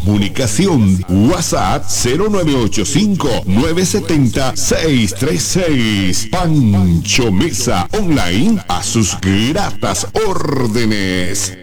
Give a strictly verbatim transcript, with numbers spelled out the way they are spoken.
Comunicación. WhatsApp cero nueve ocho cinco, nueve siete cero, seis tres seis. Pancho Mesa Online a sus gratas órdenes.